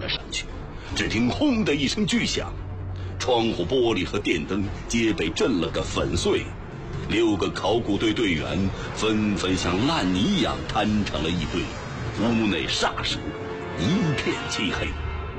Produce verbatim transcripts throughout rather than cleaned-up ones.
上去，只听轰的一声巨响，窗户玻璃和电灯皆被震了个粉碎，六个考古队队员纷纷像烂泥一样摊成了一堆，屋内霎时一片漆黑。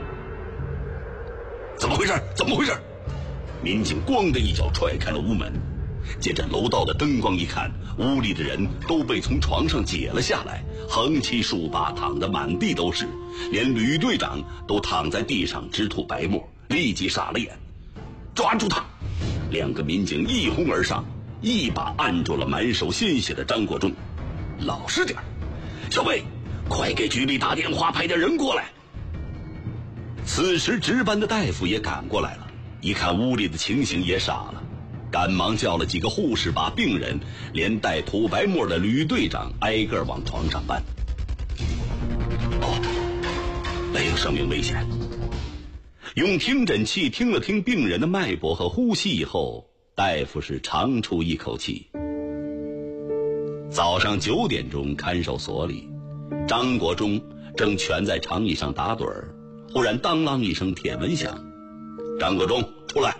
怎么回事？怎么回事？民警咣的一脚踹开了屋门，借着楼道的灯光一看，屋里的人都被从床上解了下来，横七竖八躺得满地都是，连吕队长都躺在地上直吐白沫，立即傻了眼。抓住他！两个民警一哄而上，一把按住了满手鲜血的张国忠。老实点，小魏，快给局里打电话，派点人过来。此时值班的大夫也赶过来了，一看屋里的情形也傻了，赶忙叫了几个护士，把病人连带吐白沫的吕队长挨个往床上搬。哦，没有生命危险。用听诊器听了听病人的脉搏和呼吸以后，大夫是长出一口气。早上九点钟，看守所里，张国忠正蜷在长椅上打盹儿，忽然当啷一声铁门响，张国忠出来。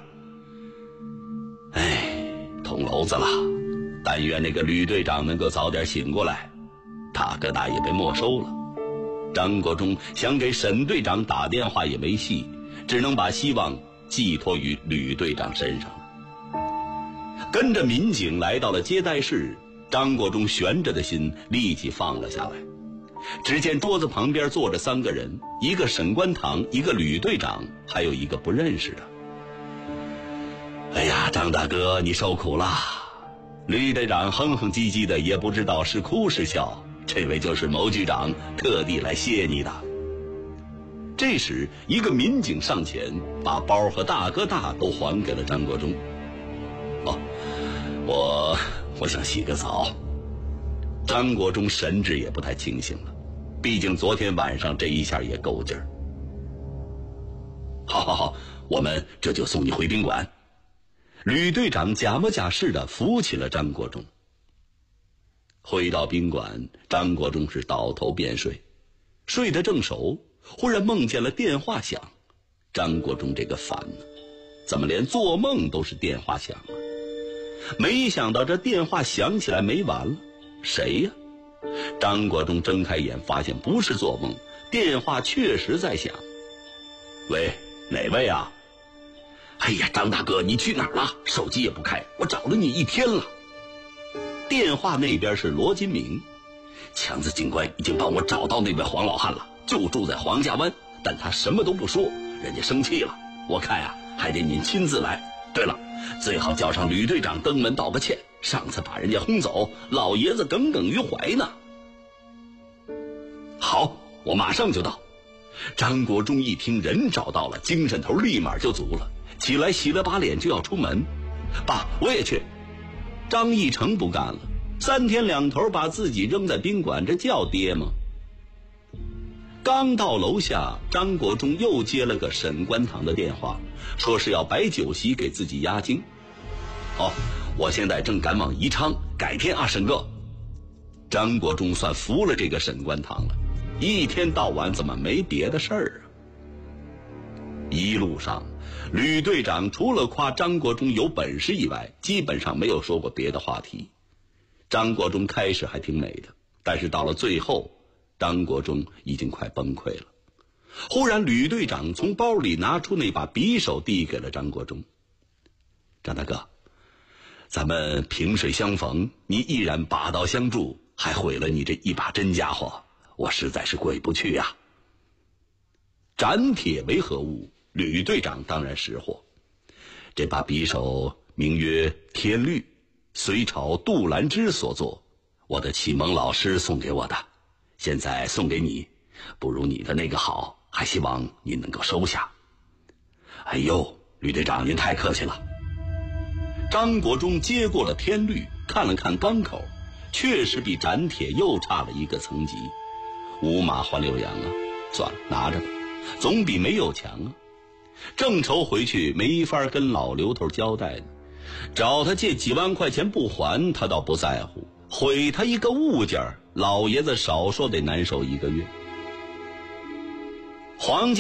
哎，捅娄子了，但愿那个吕队长能够早点醒过来，大哥大也被没收了。张国忠想给沈队长打电话也没戏，只能把希望寄托于吕队长身上了。跟着民警来到了接待室，张国忠悬着的心立即放了下来。只见桌子旁边坐着三个人，一个沈关堂，一个吕队长，还有一个不认识的。哎呀，张大哥，你受苦了。吕队长哼哼唧唧的，也不知道是哭是笑。这位就是牟局长特地来谢你的。这时一个民警上前，把包和大哥大都还给了张国忠。哦，我我想洗个澡。张国忠神志也不太清醒了，毕竟昨天晚上这一下也够劲儿。好好好，我们这就送你回宾馆。吕队长假模假式的扶起了张国忠。回到宾馆，张国忠是倒头便睡，睡得正熟，忽然梦见了电话响。张国忠这个烦呢，怎么连做梦都是电话响啊？没想到这电话响起来没完了，谁呀？张国忠睁开眼，发现不是做梦，电话确实在响。喂，哪位啊？哎呀，张大哥，你去哪儿了？手机也不开，我找了你一天了。电话那边是罗金明，强子警官已经帮我找到那位黄老汉了，就住在黄家湾，但他什么都不说，人家生气了。我看呀、啊，还得您亲自来。对了，最好叫上吕队长登门道个歉，上次把人家轰走，老爷子耿耿于怀呢。好，我马上就到。张国忠一听人找到了，精神头立马就足了，起来洗了把脸就要出门。爸，我也去。张义成不干了，三天两头把自己扔在宾馆，这叫爹吗？刚到楼下，张国忠又接了个沈关堂的电话，说是要摆酒席给自己压惊。好，我现在正赶往宜昌，改天啊，沈哥。张国忠算服了这个沈关堂了，一天到晚怎么没别的事儿啊？一路上，吕队长除了夸张国忠有本事以外，基本上没有说过别的话题。张国忠开始还挺美的，但是到了最后，张国忠已经快崩溃了。忽然吕队长从包里拿出那把匕首递给了张国忠。张大哥，咱们萍水相逢，你毅然拔刀相助，还毁了你这一把真家伙，我实在是过意不去呀、啊。斩铁为何物？吕队长当然识货，这把匕首名曰天律，隋朝杜兰之所作，我的启蒙老师送给我的，现在送给你，不如你的那个好，还希望你能够收下。哎呦，吕队长您太客气了。张国忠接过了天律，看了看钢口，确实比斩铁又差了一个层级。五马换六羊啊，算了，拿着吧，总比没有强啊。正愁回去没法跟老刘头交代呢，找他借几万块钱不还，他倒不在乎，毁他一个物件，老爷子少说得难受一个月。黄家